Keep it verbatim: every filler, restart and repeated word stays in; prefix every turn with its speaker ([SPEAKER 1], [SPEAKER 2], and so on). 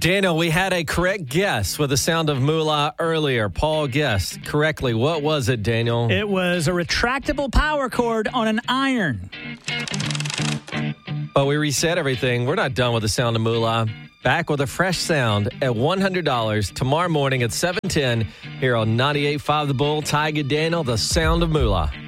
[SPEAKER 1] Daniel, we had a correct guess with the sound of moolah earlier. Paul guessed correctly. What was it, Daniel?
[SPEAKER 2] It was a retractable power cord on an iron.
[SPEAKER 1] But we reset everything. We're not done with the sound of moolah. Back with a fresh sound at one hundred dollars tomorrow morning at seven ten here on ninety-eight point five The Bull. Tiger Daniel, the sound of moolah.